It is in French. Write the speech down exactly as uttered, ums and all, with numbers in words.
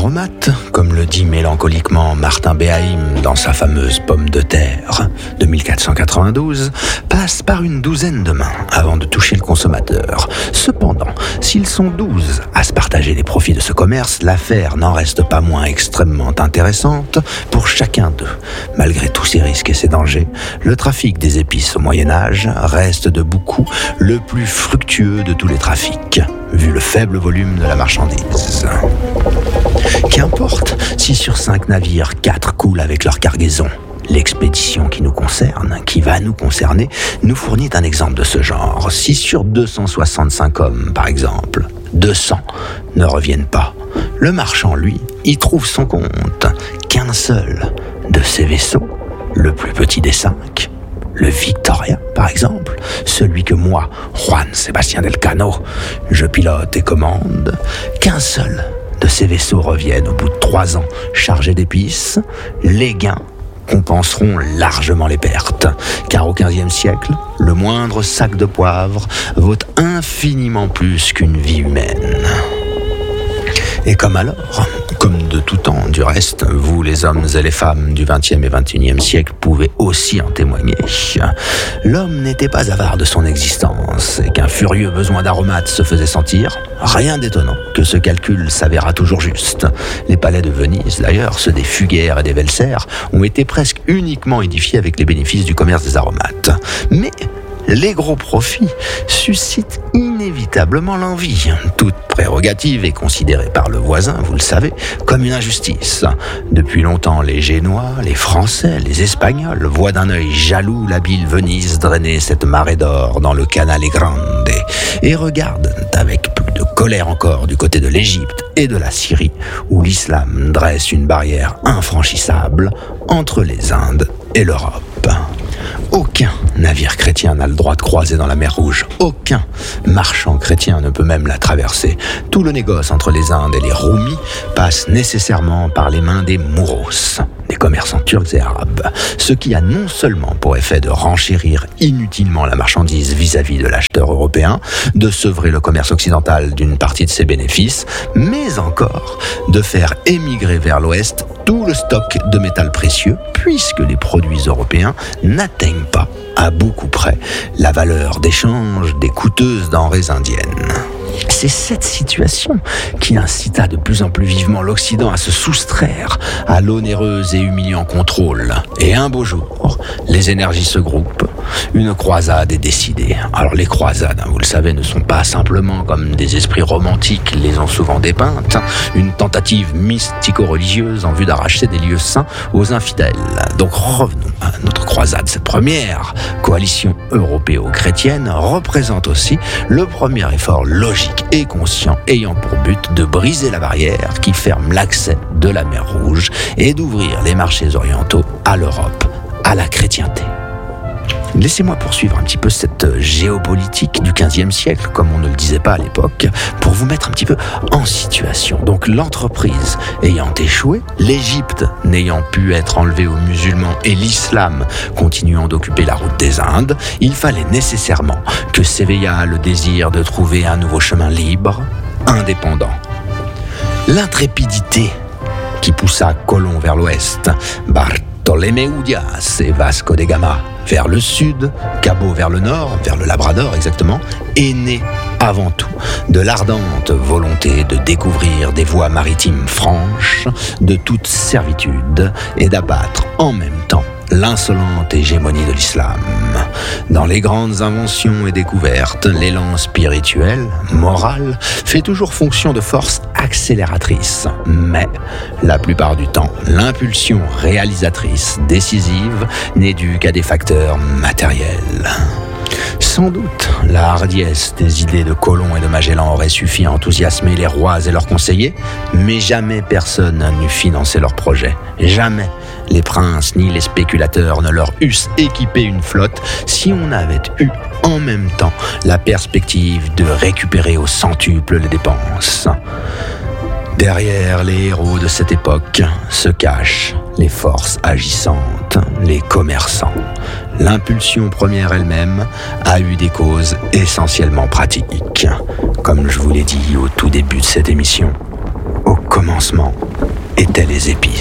Aromates, comme le dit mélancoliquement Martin Béhaim dans sa fameuse Pomme de terre de mille quatre cent quatre-vingt-douze, passe par une douzaine de mains avant de toucher le consommateur. Cependant, s'ils sont douze à se partager les profits de ce commerce, l'affaire n'en reste pas moins extrêmement intéressante pour chacun d'eux. Malgré tous ces risques et ces dangers, le trafic des épices au Moyen-Âge reste de beaucoup le plus fructueux de tous les trafics, vu le faible volume de la marchandise. Qu'importe si sur cinq navires, quatre coulent avec leur cargaison. L'expédition qui nous concerne, qui va nous concerner, nous fournit un exemple de ce genre. Si sur deux cent soixante-cinq hommes, par exemple, deux cents ne reviennent pas, le marchand, lui, y trouve son compte. Qu'un seul de ces vaisseaux, le plus petit des cinq, le Victoria, par exemple, celui que moi, Juan Sébastien Delcano, je pilote et commande, qu'un seul de ces vaisseaux reviennent au bout de trois ans chargés d'épices, les gains compenseront largement les pertes, car au quinzième siècle, le moindre sac de poivre vaut infiniment plus qu'une vie humaine. Et comme alors, comme de tout temps du reste, vous les hommes et les femmes du vingtième et vingt et unième siècle pouvez aussi en témoigner. L'homme n'était pas avare de son existence et qu'un furieux besoin d'aromates se faisait sentir. Rien d'étonnant que ce calcul s'avéra toujours juste. Les palais de Venise, d'ailleurs, ceux des Fugger et des Welser, ont été presque uniquement édifiés avec les bénéfices du commerce des aromates. Mais les gros profits suscitent inévitablement l'envie. Toute prérogative est considérée par le voisin, vous le savez, comme une injustice. Depuis longtemps, les Génois, les Français, les Espagnols voient d'un œil jaloux l'habile Venise drainer cette marée d'or dans le Canale Grande et regardent avec plus de colère encore du côté de l'Égypte et de la Syrie, où l'islam dresse une barrière infranchissable entre les Indes et l'Europe. Aucun navire chrétien n'a le droit de croiser dans la mer Rouge. Aucun marchand chrétien ne peut même la traverser. Tout le négoce entre les Indes et les Roumis passe nécessairement par les mains des Mouros, des commerçants turcs et arabes. Ce qui a non seulement pour effet de renchérir inutilement la marchandise vis-à-vis de l'acheteur européen, de sevrer le commerce occidental d'une partie de ses bénéfices, mais encore de faire émigrer vers l'ouest tout le stock de métal précieux, puisque les produits européens n'atteignent pas, à beaucoup près, la valeur d'échange des coûteuses denrées indiennes. C'est cette situation qui incita de plus en plus vivement l'Occident à se soustraire à l'onéreux et humiliant contrôle. Et un beau jour, les énergies se groupent, une croisade est décidée. Alors les croisades, vous le savez, ne sont pas simplement comme des esprits romantiques les ont souvent dépeintes, une tentative mystico-religieuse en vue d'arracher des lieux saints aux infidèles. Donc revenons à notre croisade. Cette première coalition européo-chrétienne représente aussi le premier effort logique et conscient ayant pour but de briser la barrière qui ferme l'accès de la mer Rouge et d'ouvrir les marchés orientaux à l'Europe, à la chrétienté. Laissez-moi poursuivre un petit peu cette géopolitique du quinzième siècle, comme on ne le disait pas à l'époque, pour vous mettre un petit peu en situation. Donc l'entreprise ayant échoué, l'Égypte n'ayant pu être enlevée aux musulmans et l'islam continuant d'occuper la route des Indes, il fallait nécessairement que s'éveillât le désir de trouver un nouveau chemin libre, indépendant. L'intrépidité qui poussa Colomb vers l'ouest, Bartholoméu Dias et Vasco de Gama vers le sud, Cabo vers le nord, vers le Labrador exactement, est né avant tout de l'ardente volonté de découvrir des voies maritimes franches de toute servitude et d'abattre en même temps l'insolente hégémonie de l'islam. Dans les grandes inventions et découvertes, l'élan spirituel, moral, fait toujours fonction de force accélératrice. Mais, la plupart du temps, l'impulsion réalisatrice, décisive, n'est due qu'à des facteurs matériels. Sans doute, la hardiesse des idées de Colomb et de Magellan aurait suffi à enthousiasmer les rois et leurs conseillers, mais jamais personne n'eût financé leurs projets. Jamais les princes ni les spéculateurs ne leur eussent équipé une flotte si on avait eu en même temps la perspective de récupérer au centuple les dépenses. Derrière les héros de cette époque se cachent les forces agissantes, les commerçants. L'impulsion première elle-même a eu des causes essentiellement pratiques. Comme je vous l'ai dit au tout début de cette émission, au commencement, les épis.